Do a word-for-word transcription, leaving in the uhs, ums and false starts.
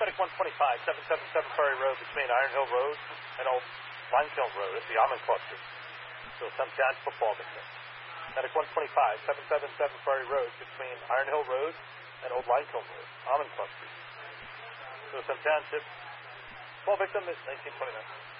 Medic one twenty-five, seven seventy-seven Prairie Road between Iron Hill Road and Old Limekiln Road at the Almond Cluster. So some chance football victim. Medic one twenty-five, seven seventy-seven Prairie Road between Iron Hill Road and Old Limekiln Road, Almond Cluster. So some township. Football victim is nineteen twenty-nine.